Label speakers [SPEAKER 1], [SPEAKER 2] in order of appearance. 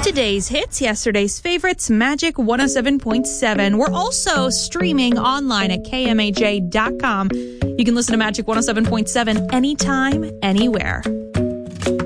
[SPEAKER 1] Today's hits, yesterday's favorites, Magic 107.7. We're also streaming online at KMAJ.com. You can listen to Magic 107.7 anytime, anywhere.